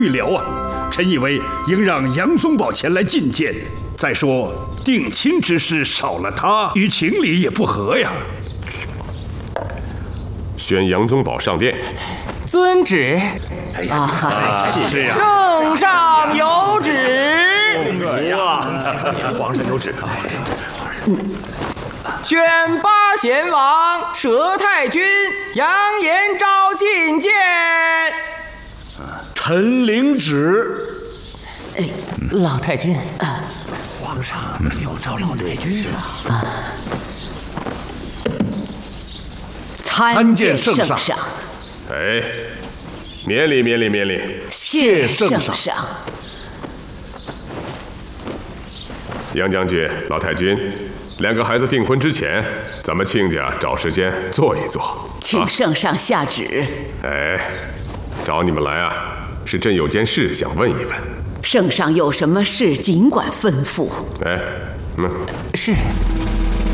预料啊！臣以为应让杨宗保前来觐见。再说定亲之事少了他，与情理也不合呀。 宣杨宗保上殿。 遵旨。 哎呀，是呀， 圣上有旨。 皇上有旨。 宣八贤王佘太君杨延昭觐见。 臣领旨。 老太君， 皇上有召老太君啊。 参见圣上。 哎，免礼免礼免礼。 谢圣上。 杨将军、老太君，两个孩子订婚之前，咱们亲家找时间坐一坐。 请圣上下旨。 哎，找你们来啊，是朕有件事想问一问。 圣上有什么事尽管吩咐。 哎， 是。